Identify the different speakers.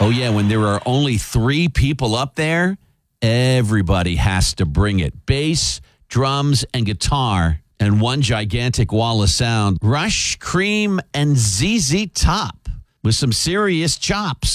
Speaker 1: Oh, yeah, when there are only 3 people up there, everybody has to bring it. Bass, drums, and guitar, and one gigantic wall of sound. Rush, Cream, and ZZ Top with some serious chops.